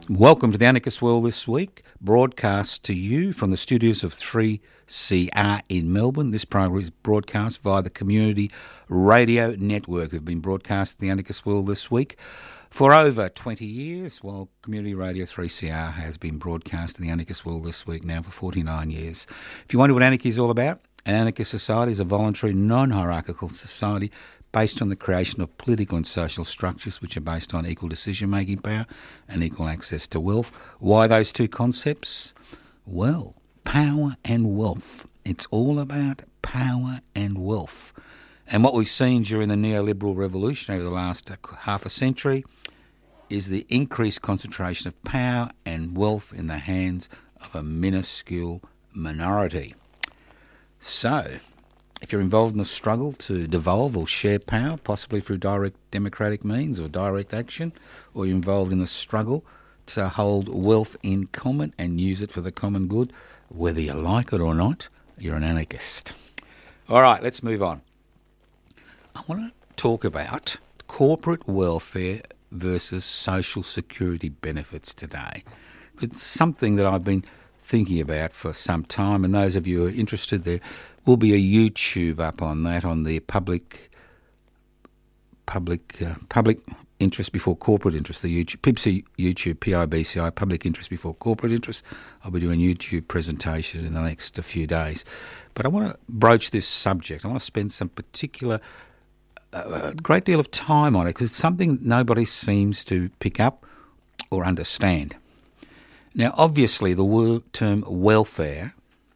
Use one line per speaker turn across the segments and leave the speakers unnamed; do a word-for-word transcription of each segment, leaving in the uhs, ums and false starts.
Welcome to the Anarchist World this week, broadcast to you from the studios of three C R in Melbourne. This program is broadcast via the Community Radio Network, who've been broadcast the Anarchist World this week for over twenty years, while Community Radio three C R has been broadcast the Anarchist World this week now for forty-nine years. If you wonder what anarchy is all about, an anarchist society is a voluntary, non-hierarchical society based on the creation of political and social structures which are based on equal decision-making power and equal access to wealth. Why those two concepts? Well, power and wealth. It's all about power and wealth. And what we've seen during the neoliberal revolution over the last half a century is the increased concentration of power and wealth in the hands of a minuscule minority. So, if you're involved in the struggle to devolve or share power, possibly through direct democratic means or direct action, or you're involved in the struggle to hold wealth in common and use it for the common good, whether you like it or not, you're an anarchist. All right, let's move on. I want to talk about corporate welfare versus social security benefits today. It's something that I've been thinking about for some time, and those of you who are interested, there will be a YouTube up on that, on the public public uh, public interest before corporate interest, the YouTube, P I B C I, YouTube, P I B C I, public interest before corporate interest. I'll be doing a YouTube presentation in the next few days. But I want to broach this subject. I want to spend some particular, uh, a great deal of time on it, because it's something nobody seems to pick up or understand. Now, obviously, the word term welfare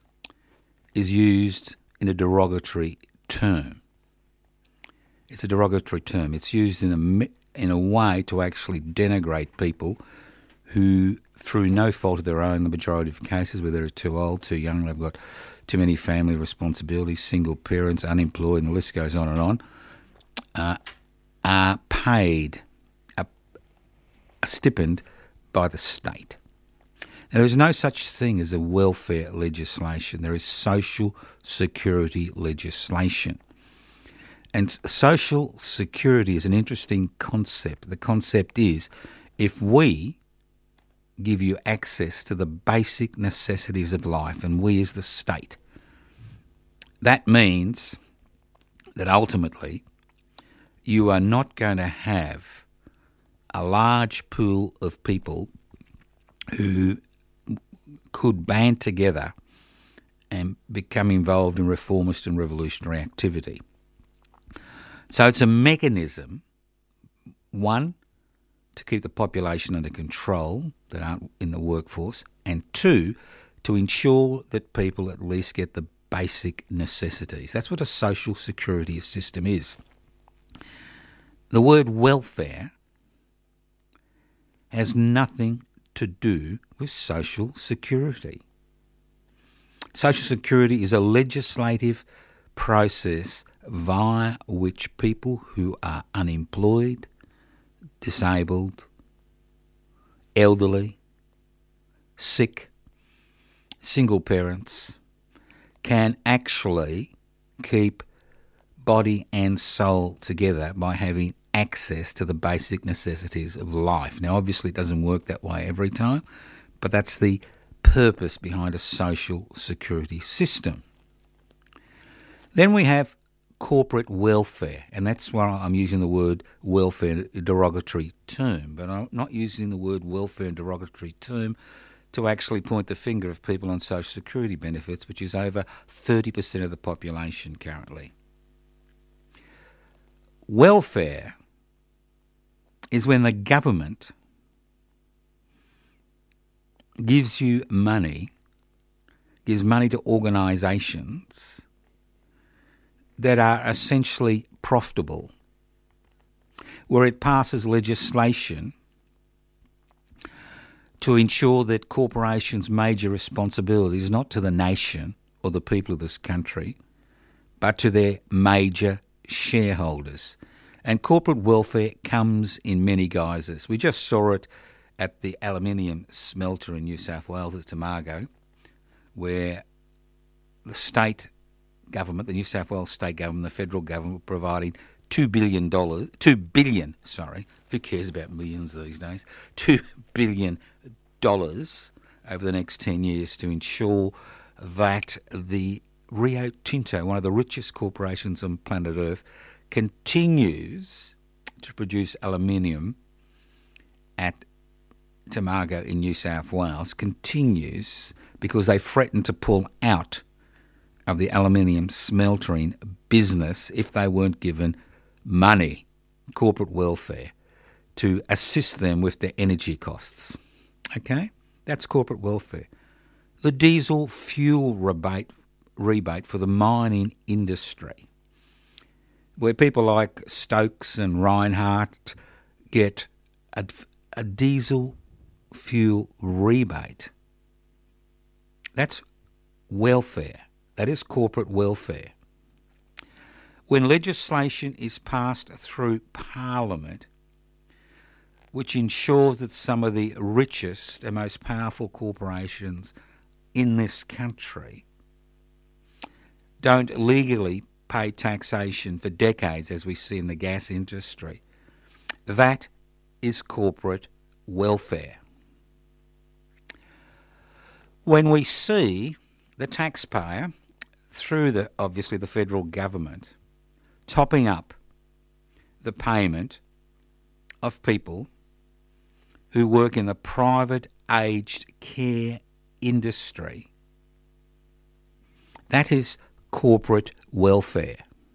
is used in a derogatory term. It's a derogatory term. It's used in a, in a way to actually denigrate people who, through no fault of their own, the majority of cases, whether they're too old, too young, they've got too many family responsibilities, single parents, unemployed, and the list goes on and on, uh, are paid a, a stipend by the state. Now, there is no such thing as a welfare legislation. There is social security legislation. And social security is an interesting concept. The concept is, if we give you access to the basic necessities of life, and we as the state, that means that ultimately you are not going to have a large pool of people who could band together and become involved in reformist and revolutionary activity. So it's a mechanism, one, to keep the population under control that aren't in the workforce, and two, to ensure that people at least get the basic necessities. That's what a social security system is. The word welfare has nothing to do with social security. Social security is a legislative process via which people who are unemployed, disabled, elderly, sick, single parents can actually keep body and soul together by having access to the basic necessities of life. Now, obviously, it doesn't work that way every time, but that's the purpose behind a social security system. Then we have corporate welfare, and that's why I'm using the word welfare, a derogatory term, but I'm not using the word welfare in derogatory term to actually point the finger of people on social security benefits, which is over thirty percent of the population currently. Welfare is when the government gives you money, gives money to organisations that are essentially profitable, where it passes legislation to ensure that corporations' major responsibility is not to the nation or the people of this country, but to their major shareholders. And corporate welfare comes in many guises. We just saw it at the aluminium smelter in New South Wales at Tomago, where the state government, the New South Wales state government, the federal government, were providing two billion dollars, two billion, sorry, who cares about millions these days? Two billion dollars over the next ten years to ensure that the Rio Tinto, one of the richest corporations on planet Earth, continues to produce aluminium at Tomago in New South Wales, continues because they threatened to pull out of the aluminium smeltering business if they weren't given money, corporate welfare, to assist them with their energy costs. Okay? That's corporate welfare. The diesel fuel rebate, rebate for the mining industry, where people like Stokes and Reinhardt get a, a diesel fuel rebate. That's welfare. That is corporate welfare. When legislation is passed through Parliament, which ensures that some of the richest and most powerful corporations in this country don't legally pay taxation for decades, as we see in the gas industry, that is corporate welfare. When we see the taxpayer, through the obviously the federal government, topping up the payment of people who work in the private aged care industry, that is corporate welfare.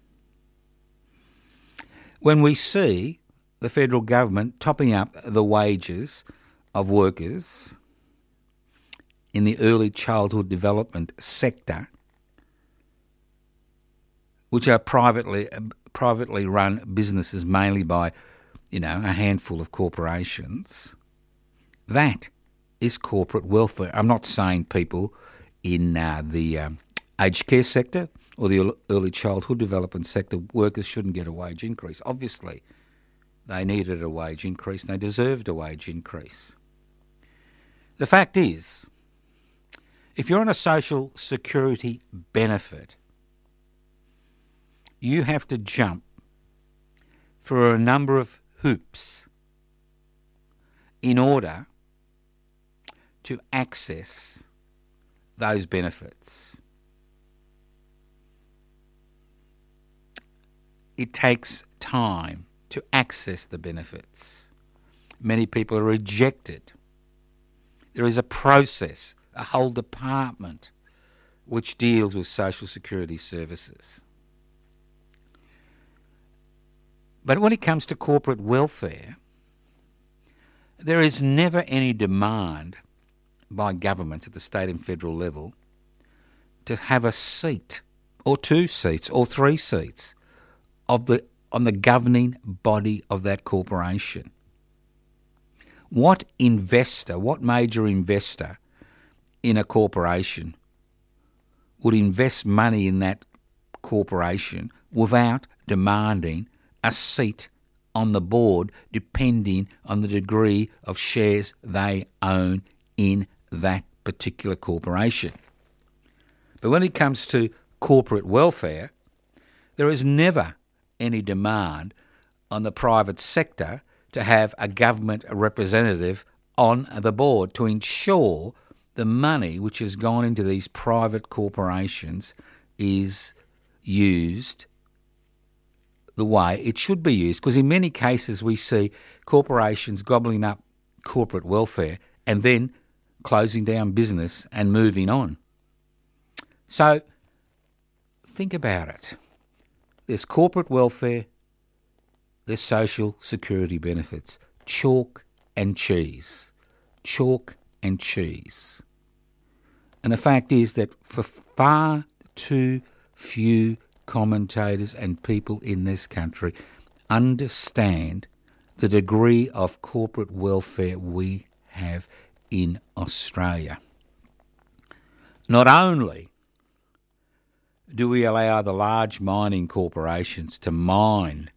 When we see the federal government topping up the wages of workers in the early childhood development sector, which are privately privately run businesses mainly by, you know, a handful of corporations, that is corporate welfare. I'm not saying people in uh, the um, aged care sector or the early childhood development sector, workers shouldn't get a wage increase. Obviously, they needed a wage increase and they deserved a wage increase. The fact is, if you're on a social security benefit, you have to jump for a number of hoops in order to access those benefits. It takes time to access the benefits. Many people are rejected. There is a process, a whole department which deals with social security services. But when it comes to corporate welfare, there is never any demand by governments at the state and federal level to have a seat or two seats or three seats of the on the governing body of that corporation. What investor, what major investor in a corporation would invest money in that corporation without demanding a seat on the board depending on the degree of shares they own in that particular corporation? But when it comes to corporate welfare, there is never any demand on the private sector to have a government representative on the board to ensure the money which has gone into these private corporations is used the way it should be used. Because in many cases we see corporations gobbling up corporate welfare and then closing down business and moving on. So think about it. There's corporate welfare, there's social security benefits. Chalk and cheese. Chalk and cheese. And the fact is that for far too few commentators and people in this country understand the degree of corporate welfare we have in Australia. Not only do we allow the large mining corporations to mine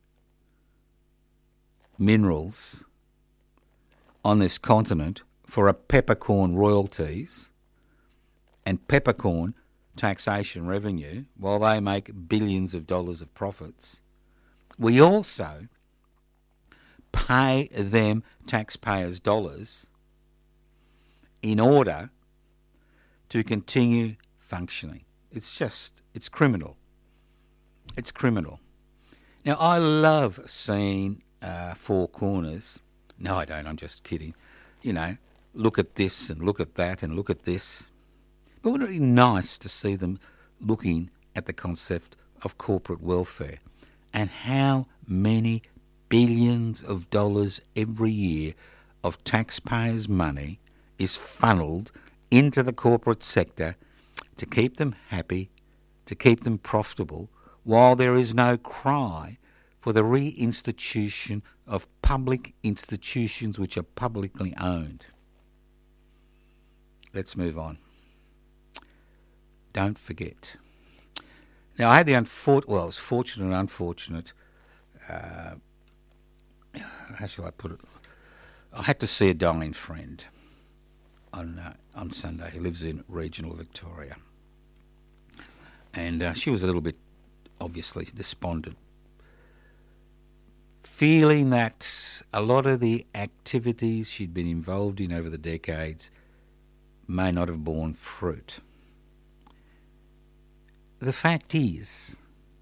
minerals on this continent for a peppercorn royalties and peppercorn taxation revenue while they make billions of dollars of profits, we also pay them taxpayers' dollars in order to continue functioning. It's just, it's criminal. It's criminal. Now, I love seeing uh, Four Corners. No, I don't, I'm just kidding. You know, look at this and look at that and look at this. But wouldn't it be nice to see them looking at the concept of corporate welfare and how many billions of dollars every year of taxpayers' money is funneled into the corporate sector to keep them happy, to keep them profitable, while there is no cry for the reinstitution of public institutions which are publicly owned. Let's move on. Don't forget. Now, I had the unfortunate, well, it was fortunate and unfortunate, uh, how shall I put it? I had to see a dying friend on uh, on Sunday. He lives in regional Victoria. And uh, she was a little bit, obviously, despondent, feeling that a lot of the activities she'd been involved in over the decades may not have borne fruit. The fact is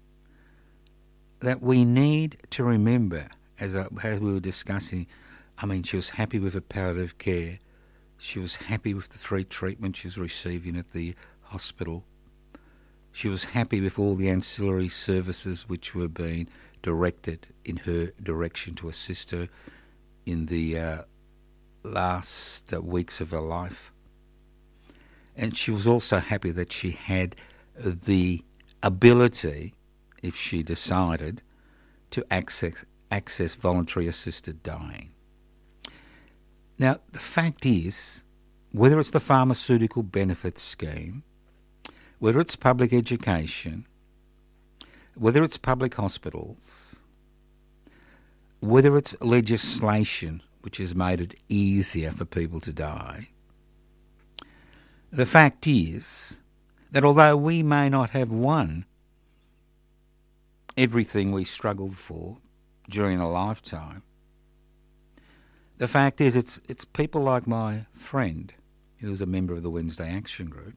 that we need to remember, as, I, as we were discussing, I mean, she was happy with her palliative care. She was happy with the three treatments she was receiving at the hospital. She was happy with all the ancillary services which were being directed in her direction to assist her in the uh, last uh, weeks of her life. And she was also happy that she had the ability, if she decided, to access, access voluntary assisted dying. Now, the fact is, whether it's the pharmaceutical benefits scheme, whether it's public education, whether it's public hospitals, whether it's legislation which has made it easier for people to die, the fact is that although we may not have won everything we struggled for during a lifetime, the fact is it's it's people like my friend, who was a member of the Wednesday Action Group,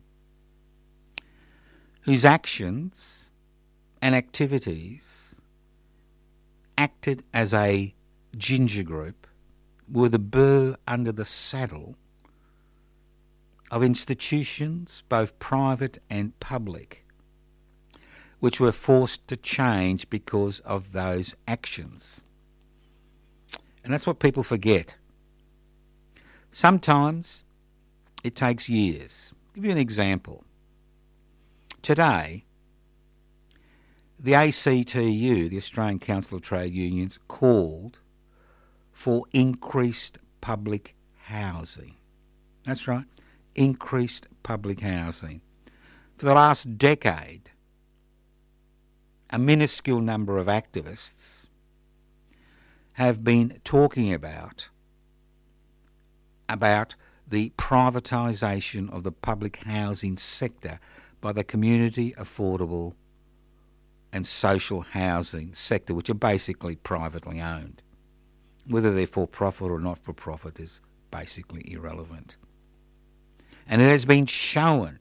whose actions and activities acted as a ginger group, were the burr under the saddle of institutions, both private and public, which were forced to change because of those actions. And that's what people forget. Sometimes it takes years. I'll give you an example. Today, the A C T U, the Australian Council of Trade Unions, called for increased public housing. That's right, increased public housing. For the last decade, a minuscule number of activists have been talking about, about the privatisation of the public housing sector by the community affordable and social housing sector, which are basically privately owned. Whether they're for-profit or not for-profit is basically irrelevant. And it has been shown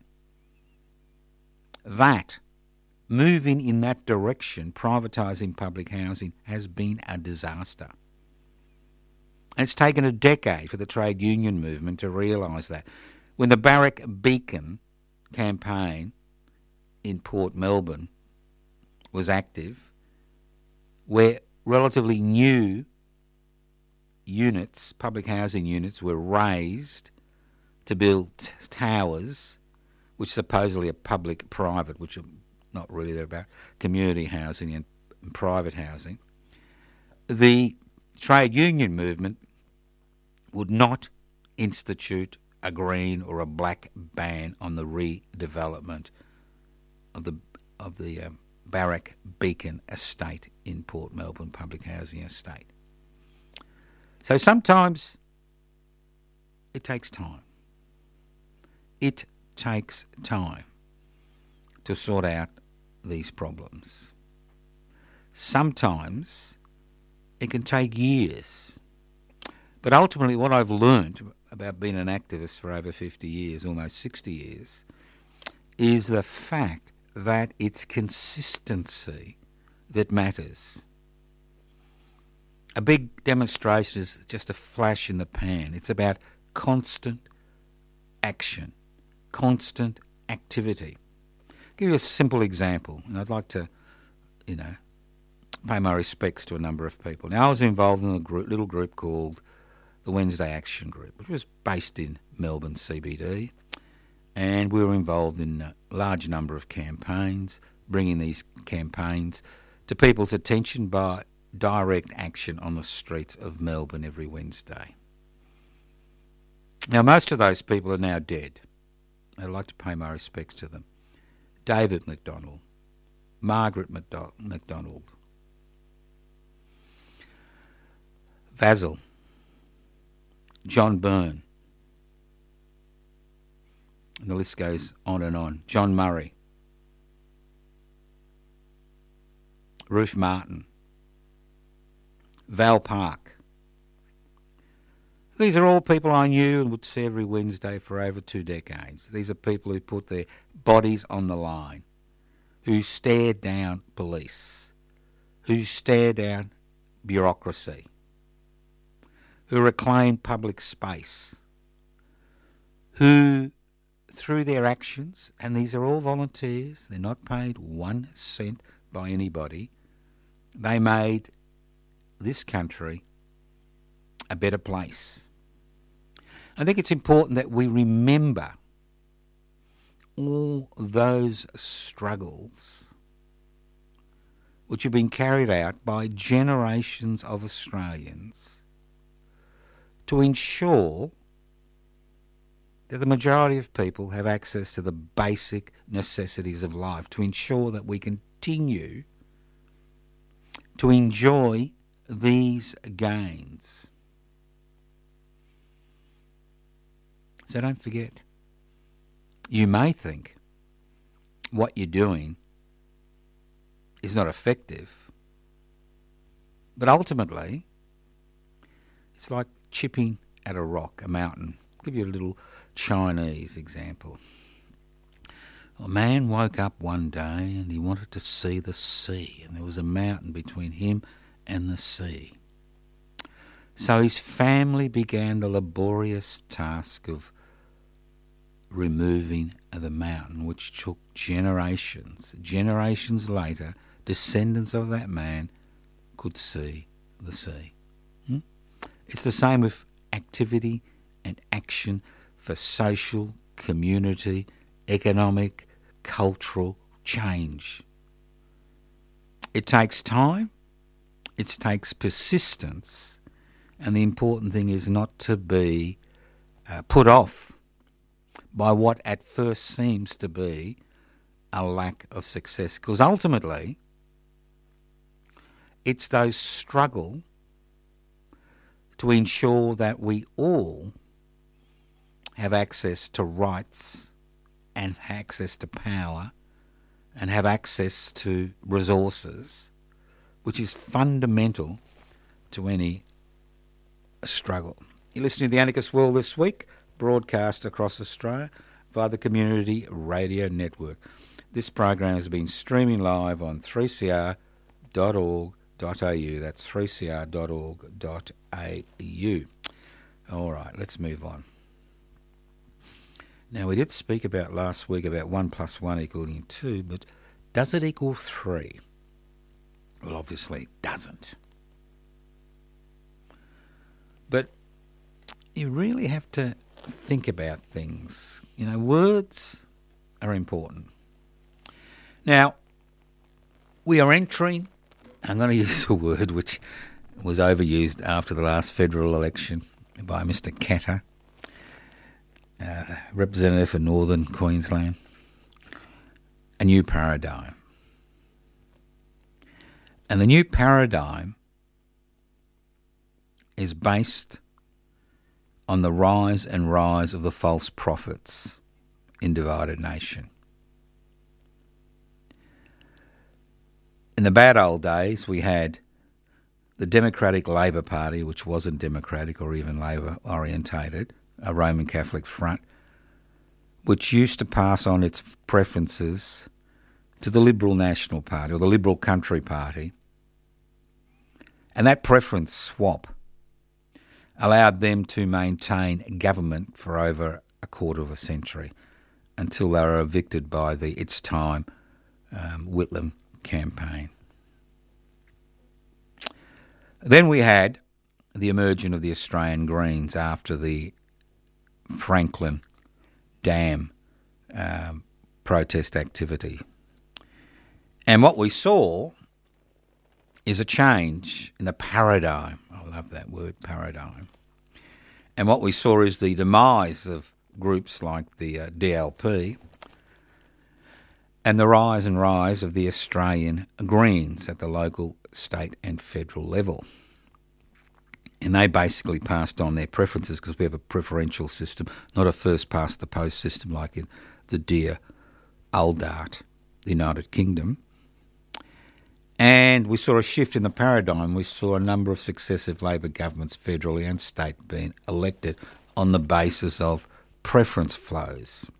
that moving in that direction, privatising public housing, has been a disaster. And it's taken a decade for the trade union movement to realise that. When the Barrack Beacon campaign in Port Melbourne was active, where relatively new units, public housing units, were raised to build t- towers, which supposedly are public-private, which are not really, they're about community housing and, and private housing. The trade union movement would not institute a green or a black ban on the redevelopment of the of the um, Barrack Beacon estate in Port Melbourne, public housing estate. So sometimes it takes time. It takes time to sort out these problems. sometimes it can take years. But ultimately what I've learned about being an activist for over fifty years, almost sixty years, is the fact that it's consistency that matters. A big demonstration is just a flash in the pan. It's about constant action, constant activity. I'll give you a simple example, and I'd like to, you know, pay my respects to a number of people. Now, I was involved in a group, little group called the Wednesday Action Group, which was based in Melbourne C B D, and we were involved in a large number of campaigns, bringing these campaigns to people's attention by direct action on the streets of Melbourne every Wednesday. Now, most of those people are now dead. I'd like to pay my respects to them. David McDonald, Margaret McDonald, Vasil, John Byrne, and the list goes on and on. John Murray, Ruth Martin, Val Park. These are all people I knew and would see every Wednesday for over two decades. These are people who put their bodies on the line, who stare down police, who stare down bureaucracy, who reclaim public space, who, through their actions, and these are all volunteers, they're not paid one cent by anybody, they made this country a better place. I think it's important that we remember all those struggles which have been carried out by generations of Australians to ensure that the majority of people have access to the basic necessities of life, to ensure that we continue to enjoy these gains. So don't forget, you may think what you're doing is not effective, but ultimately it's like chipping at a rock, a mountain. I'll give you a little Chinese example. A man woke up one day and he wanted to see the sea, and there was a mountain between him and the sea. So his family began the laborious task of removing the mountain, which took generations. Generations later, descendants of that man could see the sea. Hmm? It's the same with activity and action for social, community, economic, cultural change. It takes time, it takes persistence, and the important thing is not to be uh, put off by what at first seems to be a lack of success. Because ultimately, it's those struggle to ensure that we all have access to rights and access to power and have access to resources, which is fundamental to any struggle. You're listening to The Anarchist World This Week, broadcast across Australia via the Community Radio Network. This program has been streaming live on three c r dot org dot a u. That's three c r dot org dot a u. All right, let's move on. Now, we did speak about last week about one plus one equaling two, but does it equal three? Well, obviously it doesn't. But you really have to think about things. You know, words are important. Now, we are entering, I'm going to use a word which was overused after the last federal election by Mister Katter, uh, representative for Northern Queensland, a new paradigm. And the new paradigm is based on the rise and rise of the false prophets in divided nation. In the bad old days, we had the Democratic Labor Party, which wasn't democratic or even Labor orientated, a Roman Catholic front, which used to pass on its preferences to the Liberal National Party or the Liberal Country Party. And that preference swap allowed them to maintain government for over a quarter of a century until they were evicted by the It's Time um, Whitlam campaign. Then we had the emergence of the Australian Greens after the Franklin Dam um, protest activity. And what we saw is a change in the paradigm. I love that word, paradigm. And what we saw is the demise of groups like the uh, D L P and the rise and rise of the Australian Greens at the local, state and federal level. And they basically passed on their preferences because we have a preferential system, not a first-past-the-post system like in the dear old art, the United Kingdom. And we saw a shift in the paradigm. We saw a number of successive Labor governments, federally and state, being elected on the basis of preference flows.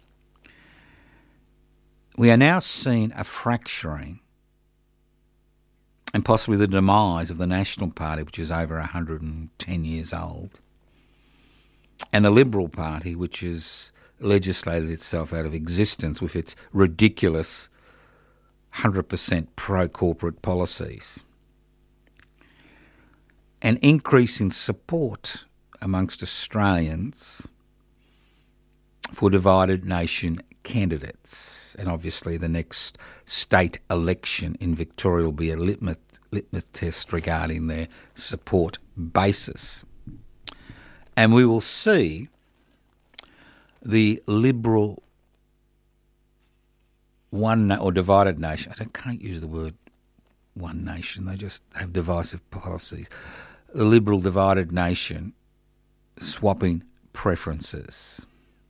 We are now seeing a fracturing and possibly the demise of the National Party, which is over one hundred ten years old, and the Liberal Party, which has legislated itself out of existence with its ridiculous one hundred percent pro-corporate policies. An increase in support amongst Australians for divided nation candidates. And obviously the next state election in Victoria will be a litmus, litmus test regarding their support basis. And we will see the Liberal one or divided nation. I can't use the word one nation. They just have divisive policies. The Liberal divided nation swapping preferences.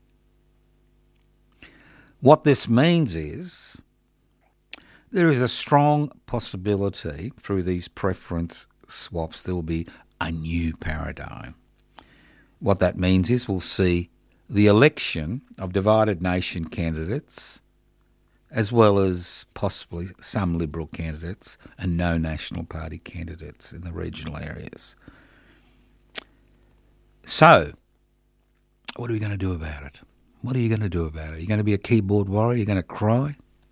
What this means is there is a strong possibility through these preference swaps there will be a new paradigm. What that means is we'll see the election of divided nation candidates as well as possibly some Liberal candidates and no National Party candidates in the regional areas. So, what are we going to do about it? What are you going to do about it? Are you going to be a keyboard warrior? Are you going to cry?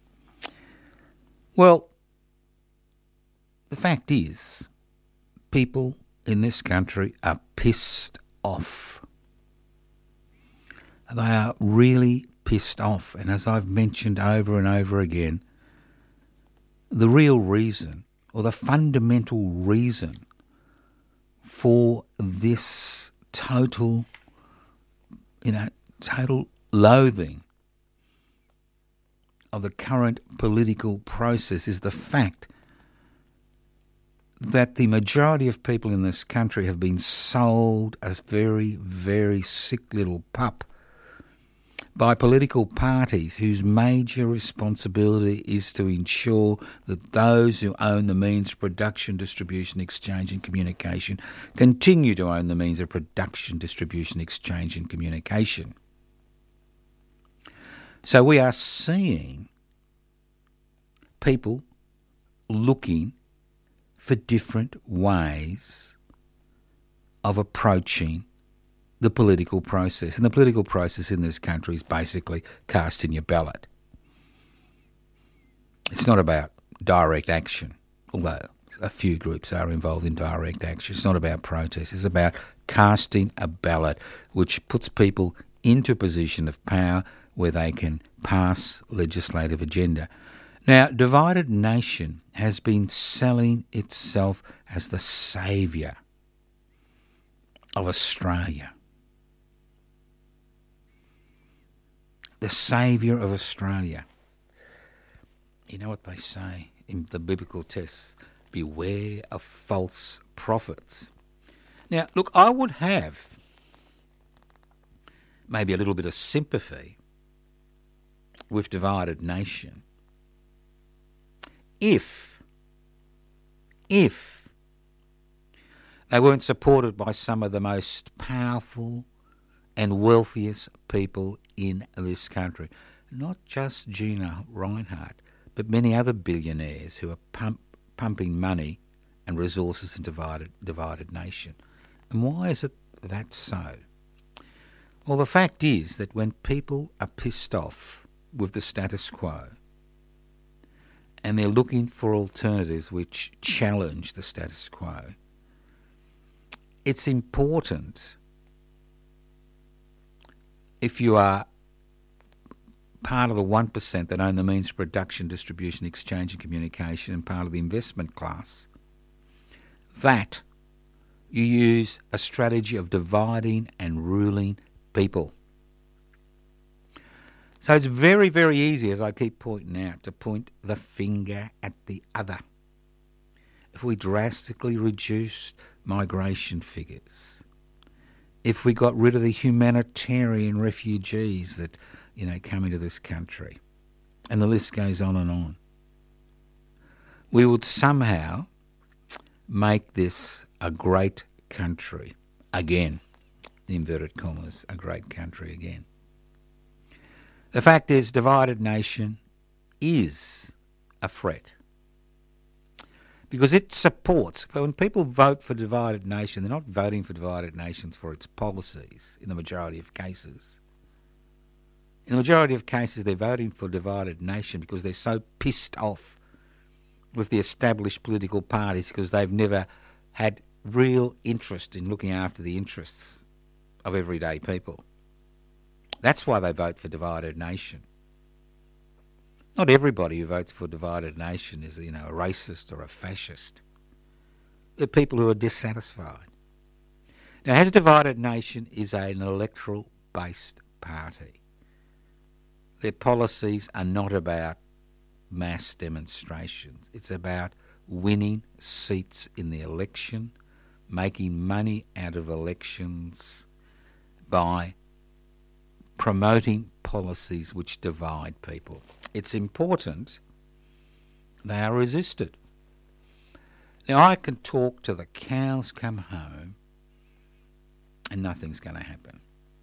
Well, the fact is, people in this country are pissed off. They are really pissed off. And as I've mentioned over and over again, the real reason, or the fundamental reason for this total, you know, total loathing of the current political process is the fact that the majority of people in this country have been sold as very, very sick little pup by political parties whose major responsibility is to ensure that those who own the means of production, distribution, exchange and communication continue to own the means of production, distribution, exchange and communication. So we are seeing people looking for different ways of approaching the political process. And the political process in this country is basically casting your ballot. It's not about direct action, although a few groups are involved in direct action. It's not about protest. It's about casting a ballot, which puts people into a position of power where they can pass legislative agenda. Now, Divided Nation has been selling itself as the saviour of Australia. The saviour of Australia. You know what they say in the biblical texts? Beware of false prophets. Now, look, I would have maybe a little bit of sympathy with Divided Nation if if they weren't supported by some of the most powerful and wealthiest people in this country. Not just Gina Rinehart, but many other billionaires who are pump, pumping money and resources into divided, divided nation. And why is it that so? Well, the fact is that when people are pissed off with the status quo and they're looking for alternatives which challenge the status quo, it's important, if you are part of the one percent that own the means of production, distribution, exchange and communication, and part of the investment class, that you use a strategy of dividing and ruling people. So it's very, very easy, as I keep pointing out, to point the finger at the other. If we drastically reduced migration figures, if we got rid of the humanitarian refugees that, you know, come into this country, and the list goes on and on, we would somehow make this a great country again. Inverted commas, a great country again. The fact is, divided nation is a threat because it supports, when people vote for divided nation, they're not voting for divided nations for its policies in the majority of cases. In the majority of cases, they're voting for divided nation because they're so pissed off with the established political parties because they've never had real interest in looking after the interests of everyday people. That's why they vote for divided nation. Not everybody who votes for divided nation is, you know, a racist or a fascist. They're people who are dissatisfied. Now, as divided nation is an electoral-based party, their policies are not about mass demonstrations. It's about winning seats in the election, making money out of elections, by promoting policies which divide people. It's important they are resisted. Now, I can talk till the cows come home and nothing's going to happen.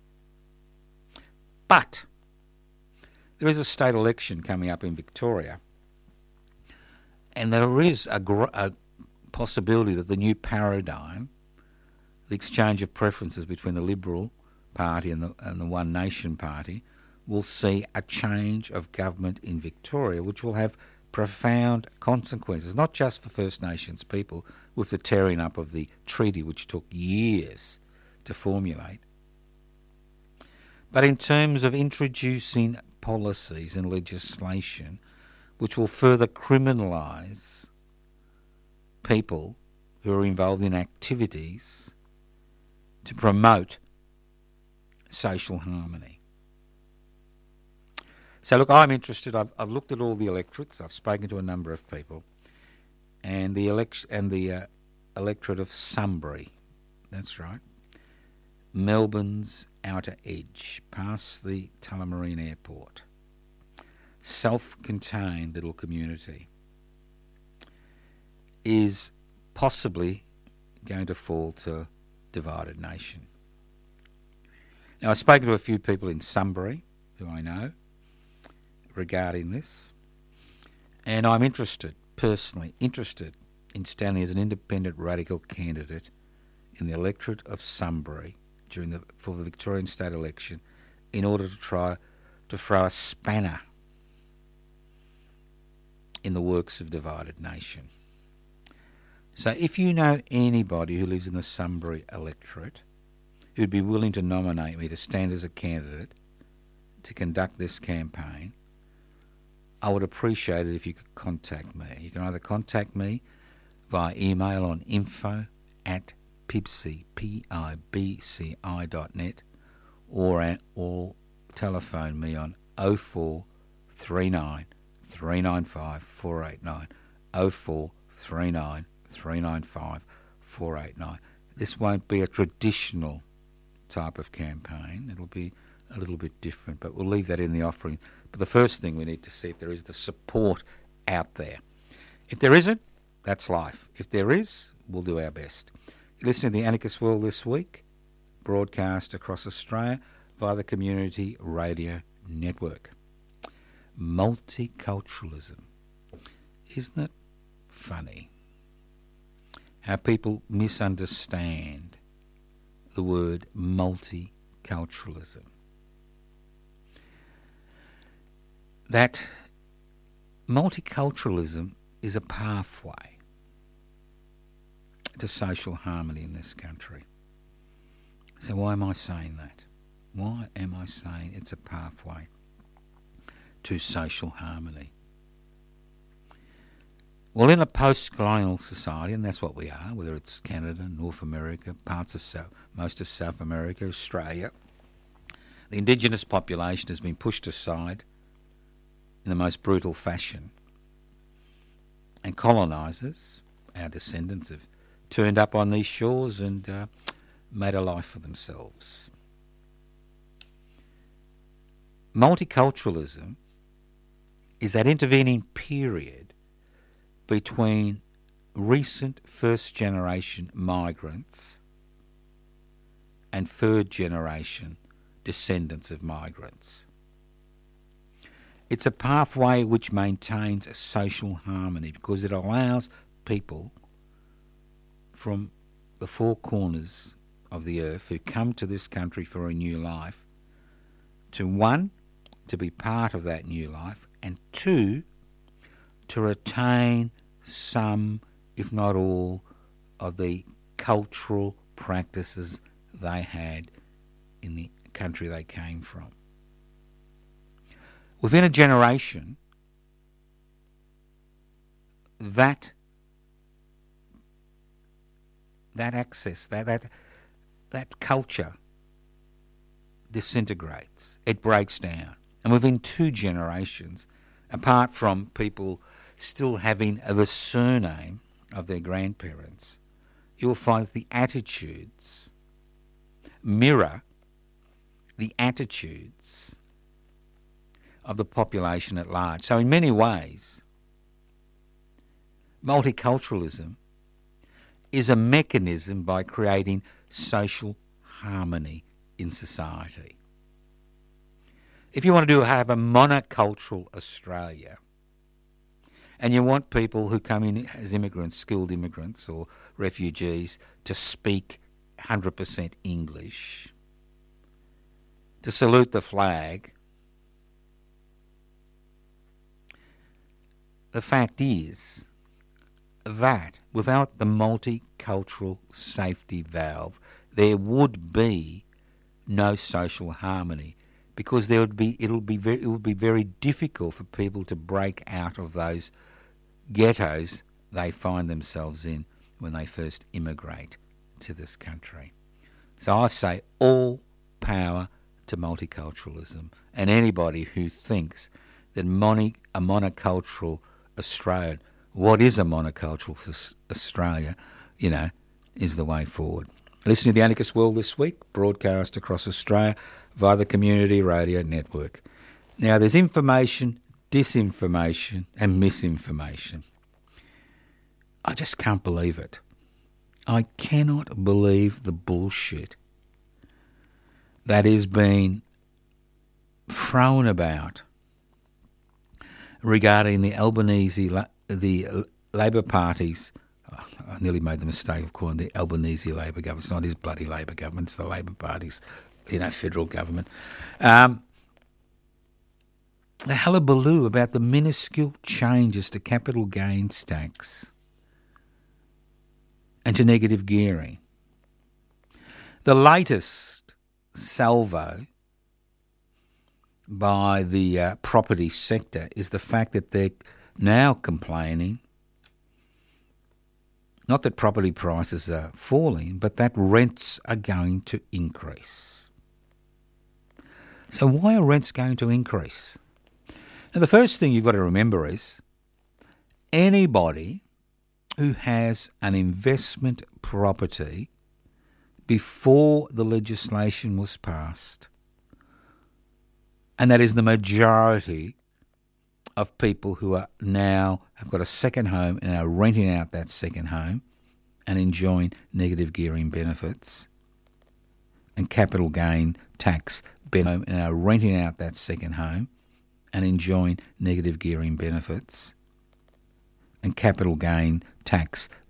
But there is a state election coming up in Victoria, and there is a, gr- a possibility that the new paradigm, the exchange of preferences between the Liberal Party and the, and the One Nation Party, will see a change of government in Victoria, which will have profound consequences, not just for First Nations people, with the tearing up of the treaty, which took years to formulate, but in terms of introducing policies and legislation which will further criminalise people who are involved in activities to promote social harmony. So look, I'm interested. I've, I've looked at all the electorates. I've spoken to a number of people, and the elect and the uh, electorate of Sunbury. That's right, Melbourne's outer edge, past the Tullamarine Airport, self-contained little community, is possibly going to fall to divided nation. Now, I've spoken to a few people in Sunbury who I know regarding this, and I'm interested, personally interested, in standing as an independent radical candidate in the electorate of Sunbury during the for the Victorian state election, in order to try to throw a spanner in the works of divided nation. So if you know anybody who lives in the Sunbury electorate who'd be willing to nominate me to stand as a candidate to conduct this campaign, I would appreciate it if you could contact me. You can either contact me via email on info at pibci, P I B C I dot net, or, at, or telephone me on oh four three nine, three nine five, four eight nine, oh four three nine, three nine five, four eight nine. This won't be a traditional type of campaign. It'll be a little bit different, but we'll leave that in the offering. But the first thing we need to see if there is the support out there. If there isn't, that's life. If there is, we'll do our best. You're listening to The Anarchist World This Week, broadcast across Australia via the Community Radio Network. Multiculturalism. Isn't it funny how people misunderstand the word multiculturalism? That multiculturalism is a pathway to social harmony in this country. So why am I saying that? Why am I saying it's a pathway to social harmony? Well, in a post-colonial society, and that's what we are, whether it's Canada, North America, parts of South, most of South America, Australia, the indigenous population has been pushed aside in the most brutal fashion. And colonisers, our descendants, have turned up on these shores and uh, made a life for themselves. Multiculturalism is that intervening period between recent first-generation migrants and third-generation descendants of migrants. It's a pathway which maintains social harmony because it allows people from the four corners of the earth who come to this country for a new life to, one, to be part of that new life, and two, to retain some, if not all, of the cultural practices they had in the country they came from. Within a generation, that that access, that that that culture disintegrates. It breaks down. And within two generations, apart from people still having the surname of their grandparents, you'll find that the attitudes mirror the attitudes of the population at large. So in many ways, multiculturalism is a mechanism by creating social harmony in society. If you want to do have a monocultural Australia, and you want people who come in as immigrants, skilled immigrants or refugees, to speak one hundred percent English, to salute the flag, the fact is that without the multicultural safety valve, there would be no social harmony, because there would be it'll be very, it would be very difficult for people to break out of those ghettos they find themselves in when they first immigrate to this country. So I say all power to multiculturalism, and anybody who thinks that moni- a monocultural Australia, what is a monocultural Australia, you know, is the way forward. Listen to The Anarchist World This Week, broadcast across Australia via the Community Radio Network. Now, there's information, disinformation and misinformation. I just can't believe it. I cannot believe the bullshit that is being thrown about regarding the Albanese, the Labor Party's, oh, I nearly made the mistake of calling the Albanese Labor government. It's not his bloody Labor government, it's the Labor Party's, you know, federal government. Um, the hullabaloo about the minuscule changes to capital gains tax and to negative gearing. The latest salvo by the uh, property sector is the fact that they're now complaining, not that property prices are falling, but that rents are going to increase. So why are rents going to increase? Now, the first thing you've got to remember is anybody who has an investment property before the legislation was passed, and that is the majority of people who are now have got a second home and are renting out that second home and enjoying negative gearing benefits and capital gain tax benefits and are renting out that second home and enjoying negative gearing benefits and capital gain tax